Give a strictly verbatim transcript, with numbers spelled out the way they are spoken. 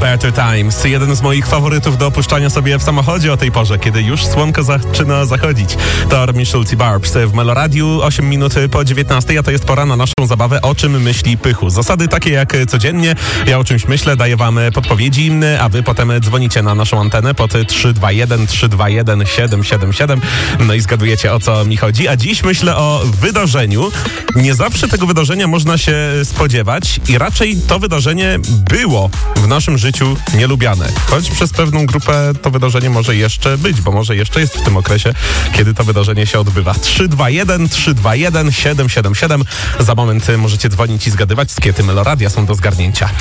Better Times. Jeden z moich faworytów do opuszczania sobie w samochodzie o tej porze, kiedy już słonko zaczyna zachodzić. To Armin Schulz i Barbs w Meloradiu, osiem minut po dziewiętnastej, a to jest pora na naszą zabawę O czym myśli Pychu. Zasady takie jak codziennie. Ja o czymś myślę, daję wam podpowiedzi, a wy potem dzwonicie na naszą antenę pod trzy dwa jeden trzy dwa jeden siedem siedem siedem. No i zgadujecie, o co mi chodzi. A dziś myślę o wydarzeniu. Nie zawsze tego wydarzenia można się spodziewać i raczej to wydarzenie było w naszym życiu nielubiane. Choć przez pewną grupę to wydarzenie może jeszcze być, bo może jeszcze jest w tym okresie, kiedy to wydarzenie się odbywa. trzy dwa jeden trzy dwa jeden siedem siedem siedem. Za moment możecie dzwonić i zgadywać. Skiety Meloradia są do zgarnięcia.